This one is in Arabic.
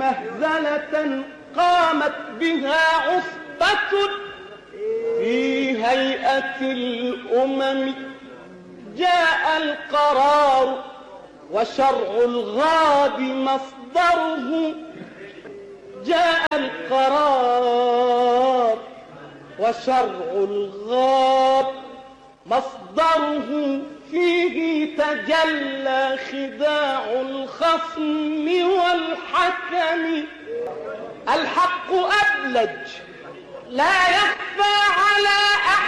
مهزلة قامت بها عصبة في هيئة الأمم. جاء القرار وشرع الغاب مصدره، جاء القرار وشرع الغاب مصدره، فيه تجلى خداع الخصم والحكم. الحق أبلج لا يخفى على